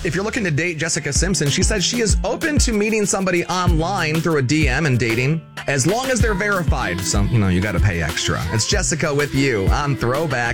if you're looking to date Jessica Simpson, she said she is open to meeting somebody online through a DM and dating as long as they're verified. So, you got to pay extra. It's Jessica with you on Throwback.